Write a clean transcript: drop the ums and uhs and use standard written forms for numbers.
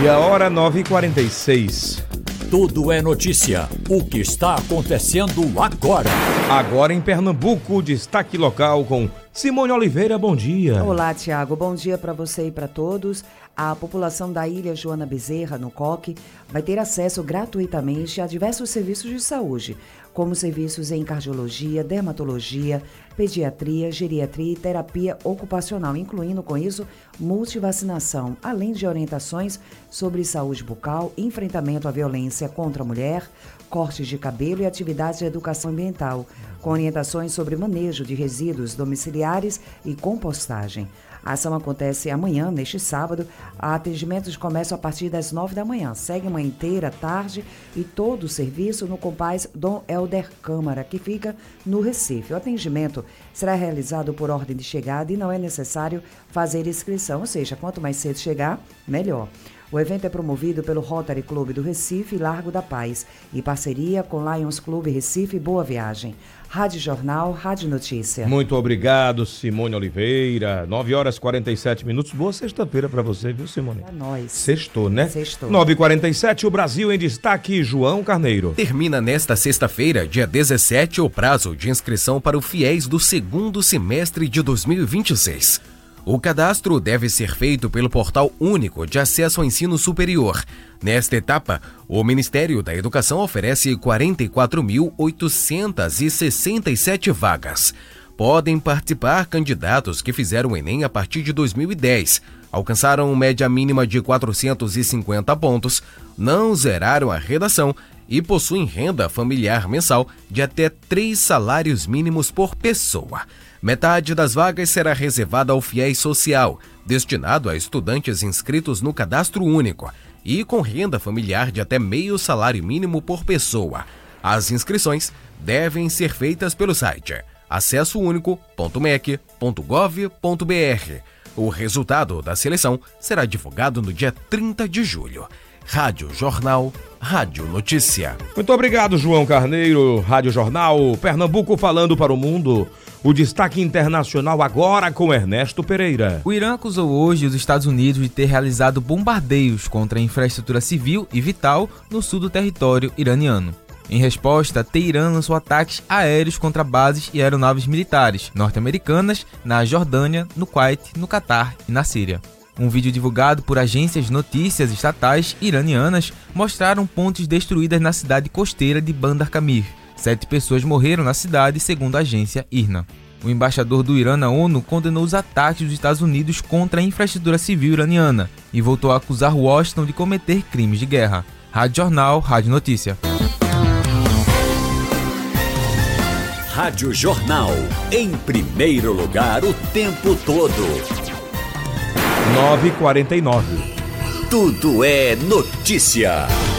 E a hora 9h46. Tudo é notícia. O que está acontecendo agora? Agora em Pernambuco, destaque local com Simone Oliveira, bom dia. Olá, Tiago, bom dia para você e para todos. A população da Ilha Joana Bezerra, no Coque, vai ter acesso gratuitamente a diversos serviços de saúde, como serviços em cardiologia, dermatologia, pediatria, geriatria e terapia ocupacional, incluindo com isso multivacinação, além de orientações sobre saúde bucal, enfrentamento à violência contra a mulher, cortes de cabelo e atividades de educação ambiental, com orientações sobre manejo de resíduos domiciliares e compostagem. A ação acontece amanhã, neste sábado. Atendimentos começam a partir das 9 da manhã. Segue a manhã inteira, tarde e todo o serviço no Compaz Dom Helder Câmara, que fica no Recife. O atendimento será realizado por ordem de chegada e não é necessário fazer inscrição, ou seja, quanto mais cedo chegar, melhor. O evento é promovido pelo Rotary Clube do Recife e Largo da Paz, em parceria com Lions Clube Recife Boa Viagem. Rádio Jornal, Rádio Notícia. Muito obrigado, Simone Oliveira. 9h47. Boa sexta-feira para você, viu, Simone? É nóis. Sextou, né? Sextou. 9h47, o Brasil em destaque, João Carneiro. Termina nesta sexta-feira, dia 17, o prazo de inscrição para o FIES do segundo semestre de 2026. O cadastro deve ser feito pelo Portal Único de Acesso ao Ensino Superior. Nesta etapa, o Ministério da Educação oferece 44.867 vagas. Podem participar candidatos que fizeram o Enem a partir de 2010, alcançaram média mínima de 450 pontos, não zeraram a redação e possuem renda familiar mensal de até 3 salários mínimos por pessoa. Metade das vagas será reservada ao FIES Social, destinado a estudantes inscritos no Cadastro Único e com renda familiar de até meio salário mínimo por pessoa. As inscrições devem ser feitas pelo site acessounico.mec.gov.br. O resultado da seleção será divulgado no dia 30 de julho. Rádio Jornal, Rádio Notícia. Muito obrigado, João Carneiro. Rádio Jornal, Pernambuco falando para o mundo. O destaque internacional agora com Ernesto Pereira. O Irã acusou hoje os Estados Unidos de ter realizado bombardeios contra a infraestrutura civil e vital no sul do território iraniano. Em resposta, Teherã lançou ataques aéreos contra bases e aeronaves militares norte-americanas na Jordânia, no Kuwait, no Catar e na Síria. Um vídeo divulgado por agências de notícias estatais iranianas mostraram pontes destruídas na cidade costeira de Bandar Kamir. 7 pessoas morreram na cidade, segundo a agência IRNA. O embaixador do Irã na ONU condenou os ataques dos Estados Unidos contra a infraestrutura civil iraniana e voltou a acusar Washington de cometer crimes de guerra. Rádio Jornal, Rádio Notícia. Rádio Jornal, em primeiro lugar o tempo todo. 9h49. Tudo é notícia.